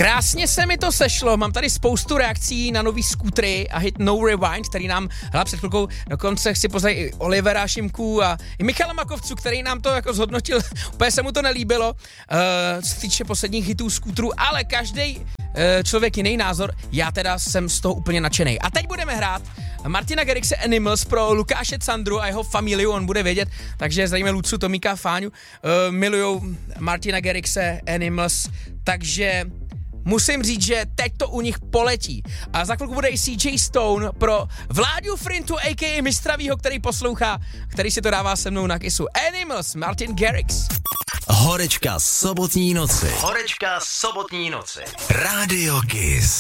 Krásně se mi to sešlo, mám tady spoustu reakcí na nový skútry a hit No Rewind, který nám hrál před chvilkou, dokonce chci poznat i Olivera Šimku a i Michala Makovců, který nám to jako zhodnotil, úplně se mu to nelíbilo, co se týče posledních hitů skútrů, ale každý člověk jiný názor, já teda jsem z toho úplně nadšenej. A teď budeme hrát Martina Garrixe Animals pro Lukáše Candru a jeho familiu, on bude vědět, takže zdravíme Lucu, Tomíka, Fáňu, milujou Martina Garrixe Animals, takže musím říct, že teď to u nich poletí. A za chvilku bude i CJ Stone pro Vláďu Frintu, a.k.a. Mistravýho, který poslouchá, který si to dává se mnou na kisu. Animals, Martin Garrix. Horečka sobotní noci. Rádio Kiss.